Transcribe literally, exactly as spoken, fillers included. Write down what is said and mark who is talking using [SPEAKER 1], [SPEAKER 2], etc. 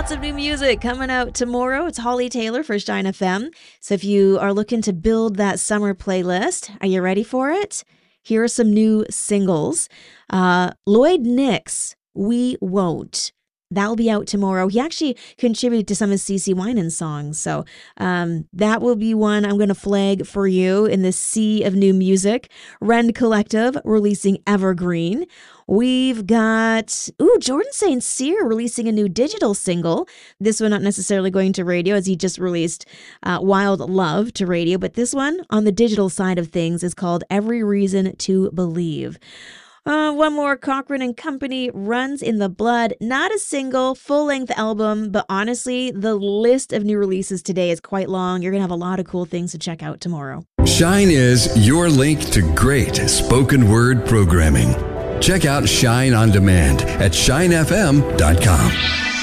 [SPEAKER 1] Lots of new music coming out tomorrow. It's Holly Taylor for Shine F M. So if you are looking to build that summer playlist, are you ready for it? Here are some new singles. Uh, Lloyd Nix, We Won't. That'll be out tomorrow. He actually contributed to some of CeCe Winans songs. So um, that will be one I'm going to flag for you in this sea of new music. Rend Collective releasing Evergreen. We've got, ooh, Jordan Saint Cyr releasing a new digital single. This one not necessarily going to radio as he just released uh, Wild Love to radio. But this one on the digital side of things is called Every Reason to Believe. Uh, one more, Cochrane and Company, Runs in the Blood. Not a single, full-length album, but honestly, the list of new releases today is quite long. You're going to have a lot of cool things to check out tomorrow.
[SPEAKER 2] Shine is your link to great spoken word programming. Check out Shine on Demand at shine f m dot com.